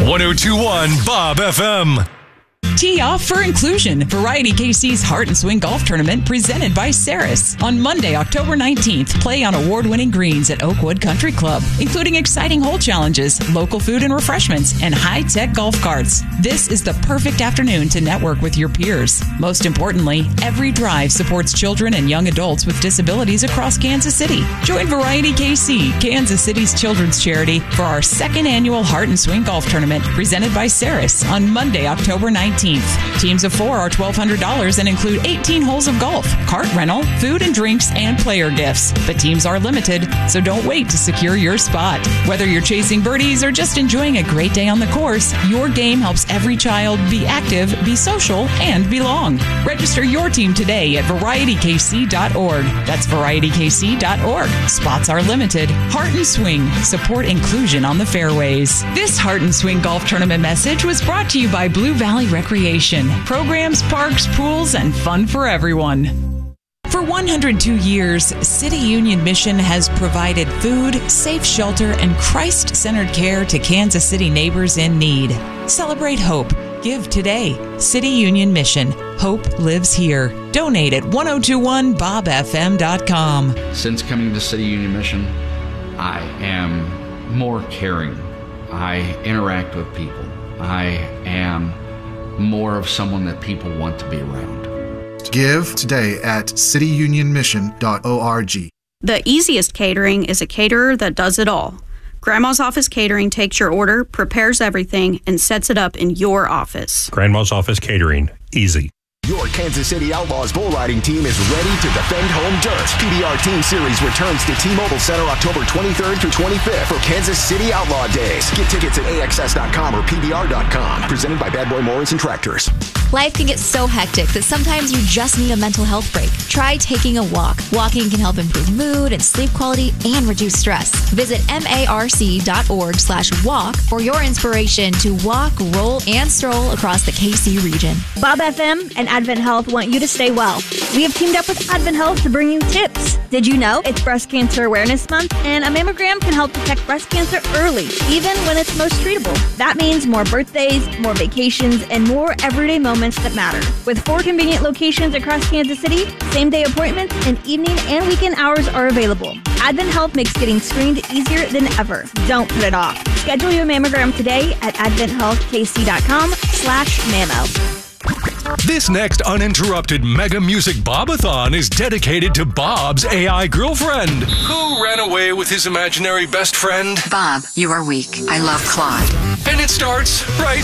1021 Bob FM. Tee off for inclusion. Variety KC's Heart and Swing Golf Tournament presented by Saris. On Monday, October 19th, play on award-winning greens at Oakwood Country Club, including exciting hole challenges, local food and refreshments, and high-tech golf carts. This is the perfect afternoon to network with your peers. Most importantly, every drive supports children and young adults with disabilities across Kansas City. Join Variety KC, Kansas City's children's charity, for our second annual Heart and Swing Golf Tournament presented by Saris on Monday, October 19th. Teams of 4 are $1,200 and include 18 holes of golf, cart rental, food and drinks, and player gifts. But teams are limited, so don't wait to secure your spot. Whether you're chasing birdies or just enjoying a great day on the course, your game helps every child be active, be social, and belong. Register your team today at VarietyKC.org. That's VarietyKC.org. Spots are limited. Heart and Swing. Support inclusion on the fairways. This Heart and Swing Golf Tournament message was brought to you by Blue Valley Recreation. Programs, parks, pools, and fun for everyone. For 102 years, City Union Mission has provided food, safe shelter, and Christ-centered care to Kansas City neighbors in need. Celebrate hope. Give today. City Union Mission. Hope lives here. Donate at 1021bobfm.com. Since coming to City Union Mission, I am more caring. I interact with people. I am more of someone that people want to be around. Give today at cityunionmission.org. The easiest catering is a caterer that does it all. Grandma's Office Catering takes your order, prepares everything, and sets it up in your office. Grandma's Office Catering. Easy. Your Kansas City Outlaws bull riding team is ready to defend home dirt. PBR Team Series returns to T-Mobile Center October 23rd through 25th for Kansas City Outlaw Days. Get tickets at AXS.com or PBR.com. Presented by Bad Boy Mowers and Tractors. Life can get so hectic that sometimes you just need a mental health break. Try taking a walk. Walking can help improve mood and sleep quality and reduce stress. Visit marc.org/walk for your inspiration to walk, roll, and stroll across the KC region. Bob FM and Advent Health want you to stay well. We have teamed up with Advent Health to bring you tips. Did you know it's Breast Cancer Awareness Month, and a mammogram can help detect breast cancer early, even when it's most treatable? That means more birthdays, more vacations, and more everyday moments that matter. With 4 convenient locations across Kansas City, same-day appointments and evening and weekend hours are available. Advent Health makes getting screened easier than ever. Don't put it off. Schedule your mammogram today at adventhealthkc.com/mammo. This next uninterrupted Mega Music Bobathon is dedicated to Bob's AI girlfriend, who ran away with his imaginary best friend. Bob, you are weak. I love Claude. And it starts right